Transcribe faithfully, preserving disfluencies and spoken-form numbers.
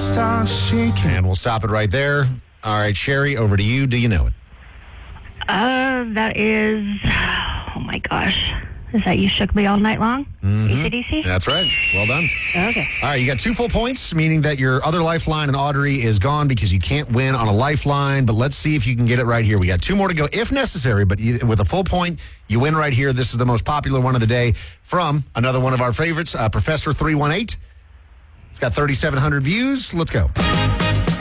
start shaking. And we'll stop it right there. All right, Sherry, over to you. Do you know it? Uh, that is, oh my gosh. Is that You Shook Me All Night Long? Mm-hmm. A C D C? That's right. Well done. Okay. All right, you got two full points, meaning that your other lifeline and Audrey is gone because you can't win on a lifeline. But let's see if you can get it right here. We got two more to go if necessary, but you, with a full point, you win right here. This is the most popular one of the day from another one of our favorites, uh, Professor three one eight. It's got thirty-seven hundred views. Let's go.